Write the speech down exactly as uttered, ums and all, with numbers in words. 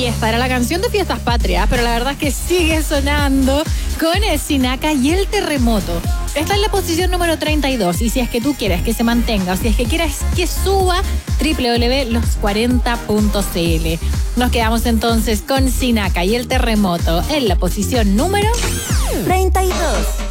fiesta, era la canción de Fiestas Patrias, pero la verdad es que sigue sonando con el Sinaca y el terremoto. Está en la posición número treinta y dos y si es que tú quieres que se mantenga o si es que quieres que suba, doble u doble u doble u punto los cuarenta punto c l. Nos quedamos entonces con Sinaca y el terremoto en la posición número treinta y dos.